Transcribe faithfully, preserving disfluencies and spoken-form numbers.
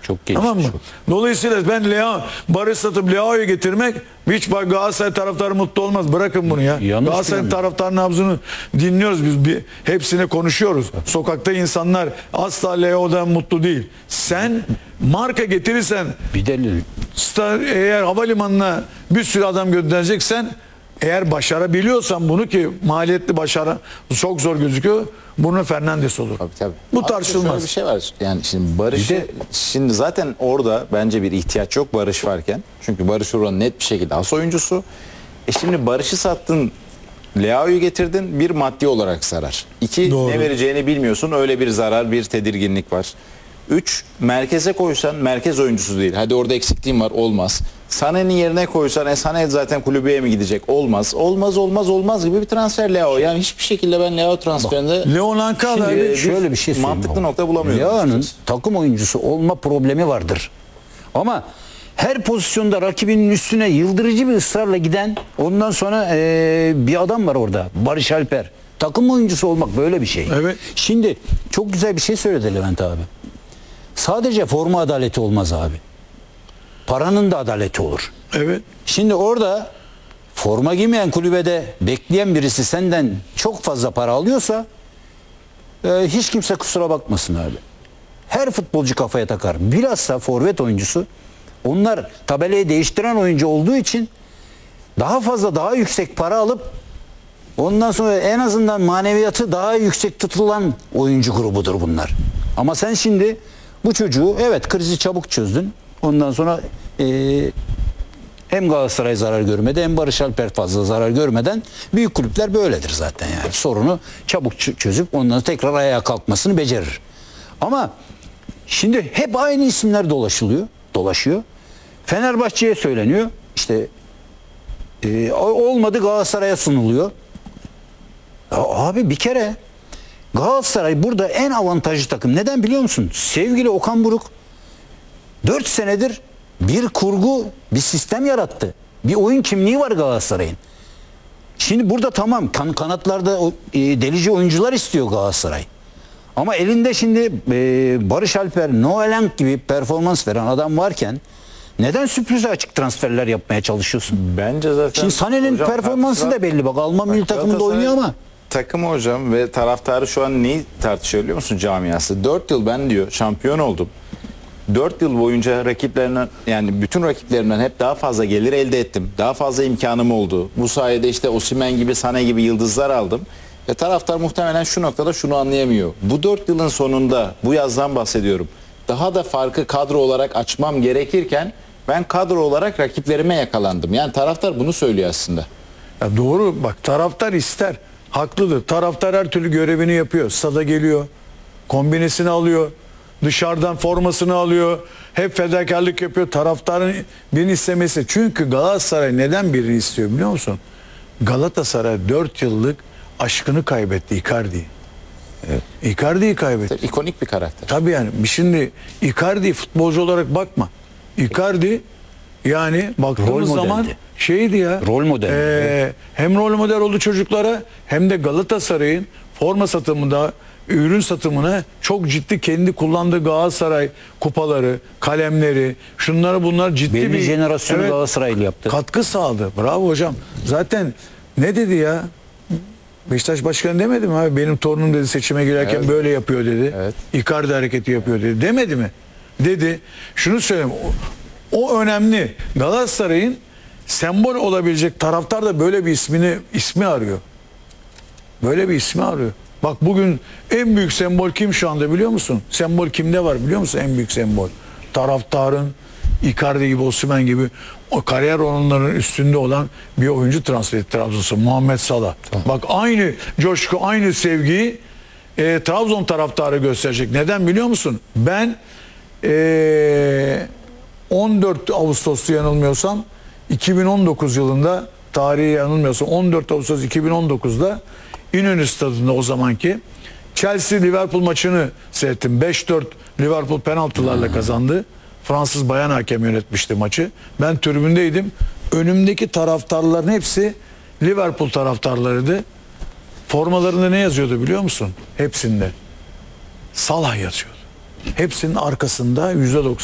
Çok gelişmiş. Tamam mı? Dolayısıyla ben Leao, Barış satıp Leao'yu getirmek hiç bak Galatasaray taraftarı mutlu olmaz. Bırakın bunu ya. Yanlış Galatasaray taraftarının nabzını dinliyoruz biz. Bir, hepsine konuşuyoruz. Sokakta insanlar asla Leao'dan mutlu değil. Sen marka getirirsen Bir de star, eğer havalimanına bir sürü adam göndereceksen, eğer başarabiliyorsan bunu, ki maliyetli başarı çok zor gözüküyor, Bruno Fernandes olur. Tabii, tabii. Bu Abi tartışılmaz. şöyle bir şey var. Yani şimdi Barış, Bir de- şimdi zaten orada bence bir ihtiyaç yok Barış varken. Çünkü Barış oranın net bir şekilde as oyuncusu. E şimdi Barış'ı sattın, Leao'yu getirdin, bir maddi olarak zarar. İki, Doğru. ne vereceğini bilmiyorsun, öyle bir zarar, bir tedirginlik var. Üç, merkeze koysan merkez oyuncusu değil. Hadi orada eksikliğin var, olmaz. Sané'nin yerine koysan, e Sané zaten kulübeye mi gidecek? Olmaz. Olmaz, olmaz, olmaz gibi bir transfer Leao. Yani hiçbir şekilde ben Leao transferinde Leon Ankara Şimdi bir- şöyle bir şey söyleyeyim. mantıklı nokta bulamıyorum. Leao'nun takım oyuncusu olma problemi vardır. Ama her pozisyonda rakibinin üstüne yıldırıcı bir ısrarla giden, ondan sonra eee, bir adam var orada. Barış Alper. Takım oyuncusu olmak böyle bir şey. Evet. Şimdi çok güzel bir şey söyledi Levent abi. Sadece forma adaleti olmaz abi. Paranın da adaleti olur. Evet. Şimdi orada forma giymeyen kulübede bekleyen birisi senden çok fazla para alıyorsa e, hiç kimse kusura bakmasın abi. Her futbolcu kafaya takar. Bilhassa forvet oyuncusu, onlar tabelayı değiştiren oyuncu olduğu için daha fazla, daha yüksek para alıp ondan sonra en azından maneviyatı daha yüksek tutulan oyuncu grubudur bunlar. Ama sen şimdi bu çocuğu, evet, krizi çabuk çözdün. Ondan sonra e, hem Galatasaray zarar görmedi, hem Barış Alper fazla zarar görmeden, büyük kulüpler böyledir zaten yani. Sorunu çabuk ç- çözüp ondan sonra tekrar ayağa kalkmasını becerir. Ama şimdi hep aynı isimler dolaşılıyor, dolaşıyor. Fenerbahçe'ye söyleniyor. İşte e, olmadı, Galatasaray'a sunuluyor. Ya abi bir kere Galatasaray burada en avantajlı takım. Neden biliyor musun? Sevgili Okan Buruk dört senedir bir kurgu, bir sistem yarattı. Bir oyun kimliği var Galatasaray'ın. Şimdi burada tamam, kan kanatlarda o, e, delici oyuncular istiyor Galatasaray. Ama elinde şimdi e, Barış Alper, Noelenk gibi performans veren adam varken neden sürprize açık transferler yapmaya çalışıyorsun? Bence zaten Şimdi Sané'nin hocam performansı da belli. Bak Alman milli takımında Galatasaray oynuyor ama. Takımı hocam ve taraftarı şu an neyi tartışıyor biliyor musun camiası? dört yıl ben diyor şampiyon oldum. dört yıl boyunca rakiplerine, yani bütün rakiplerimden hep daha fazla gelir elde ettim. Daha fazla imkanım oldu. Bu sayede işte Osimhen gibi, Sané gibi yıldızlar aldım. Ve taraftar muhtemelen şu noktada şunu anlayamıyor. Bu dört yılın sonunda, bu yazdan bahsediyorum, daha da farkı kadro olarak açmam gerekirken ben kadro olarak rakiplerime yakalandım. Yani taraftar bunu söylüyor aslında. Ya doğru, bak taraftar ister. Haklıdır. Taraftar her türlü görevini yapıyor. Stada geliyor. Kombinesini alıyor. Dışarıdan formasını alıyor. Hep fedakarlık yapıyor. Taraftarın birini istemesi. Çünkü Galatasaray neden birini istiyor biliyor musun? Galatasaray dört yıllık aşkını kaybetti, Icardi'yi. Evet. Icardi'yi kaybetti. İkonik bir karakter. Tabii yani şimdi Icardi futbolcu olarak bakma. Icardi yani baktığımız Rol zaman modeldi. şeydi ya. Rol model. e, hem rol model oldu çocuklara, hem de Galatasaray'ın forma satımında, ürün satımına çok ciddi, kendi kullandığı Galatasaray kupaları, kalemleri, şunları bunlar ciddi Belli bir jenerasyonu evet, Galatasaraylı yaptı. katkı sağladı. Bravo hocam. Zaten ne dedi ya? Beşiktaş Başkanı demedi mi abi? Benim torunum dedi seçime girerken Evet. böyle yapıyor dedi. Evet. Icardi hareketi yapıyor dedi. Demedi mi? Dedi. Şunu söyleyeyim. O, o önemli. Galatasaray'ın sembol olabilecek taraftar da böyle bir ismini ismi arıyor. Böyle bir ismi arıyor. Bak bugün en büyük sembol kim şu anda biliyor musun? Sembol kimde var biliyor musun? En büyük sembol. Taraftarın Icardi gibi, Osimhen gibi o kariyer oranlarının üstünde olan bir oyuncu transfer etti Trabzonspor. Muhammed Salah. Tamam. Bak aynı coşku, aynı sevgiyi e, Trabzon taraftarı gösterecek. Neden biliyor musun? Ben e, on dört Ağustos'ta yanılmıyorsam iki bin on dokuz yılında, tarihi yanılmıyorsam on dört Ağustos iki bin on dokuzda İnönü Stadı'nda o zamanki Chelsea Liverpool maçını seyrettim. beş dört Liverpool penaltılarla kazandı. Fransız bayan hakem yönetmişti maçı. Ben tribündeydim. Önümdeki taraftarların hepsi Liverpool taraftarlarıydı. Formalarında ne yazıyordu biliyor musun? Hepsinde Salah yazıyordu. Hepsinin arkasında yüzde doksan